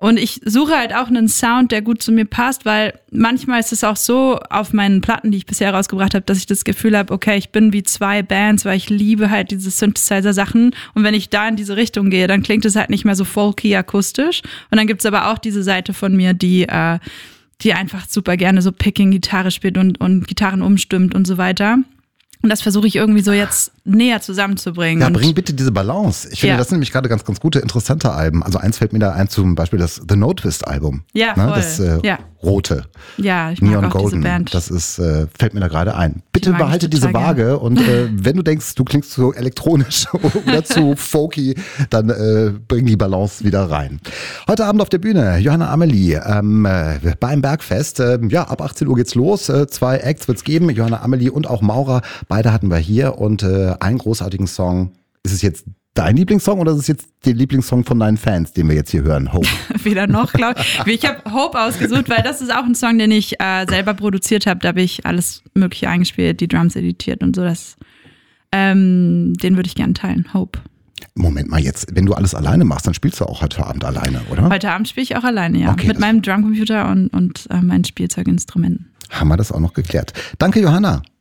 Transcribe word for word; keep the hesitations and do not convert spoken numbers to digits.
Und ich suche halt auch einen Sound, der gut zu mir passt, weil manchmal ist es auch so auf meinen Platten, die ich bisher rausgebracht habe, dass ich das Gefühl habe, okay, ich bin wie zwei Bands, weil ich liebe halt diese Synthesizer-Sachen. Und wenn ich da in diese Richtung gehe, dann klingt es halt nicht mehr so folky akustisch. Und dann gibt's aber auch diese Seite von mir, die, äh, die einfach super gerne so Picking-Gitarre spielt und, und Gitarren umstimmt und so weiter. Und das versuche ich irgendwie so jetzt näher zusammenzubringen. Ja, und bring bitte diese Balance. Ich finde, ja. das sind nämlich gerade ganz, ganz gute, interessante Alben. Also eins fällt mir da ein, zum Beispiel das The No Twist Album. Ja, ne? voll. Das äh, ja. rote. Ja, ich mag Neon auch Golden. diese Band. Das ist, äh, fällt mir da gerade ein. Bitte mag ich behalte total diese Waage und äh, wenn du denkst, du klingst zu elektronisch oder zu folky, dann äh, bring die Balance wieder rein. Heute Abend auf der Bühne Johanna Amelie ähm, äh, beim Bergfest. Äh, ja, ab achtzehn Uhr geht's los. Äh, zwei Acts wird's geben. Johanna Amelie und auch Maura. Beide hatten wir hier und äh, einen großartigen Song. Ist es jetzt dein Lieblingssong oder ist es jetzt der Lieblingssong von deinen Fans, den wir jetzt hier hören? Hope. Weder noch, glaube ich. Ich habe Hope ausgesucht, weil das ist auch ein Song, den ich äh, selber produziert habe. Da habe ich alles Mögliche eingespielt, die Drums editiert und so. Das, ähm, den würde ich gerne teilen. Hope. Moment mal jetzt, wenn du alles alleine machst, dann spielst du auch heute Abend alleine, oder? Heute Abend spiele ich auch alleine, ja. Okay, mit meinem Drumcomputer und, und äh, meinen Spielzeuginstrumenten. Haben wir das auch noch geklärt. Danke, Johanna.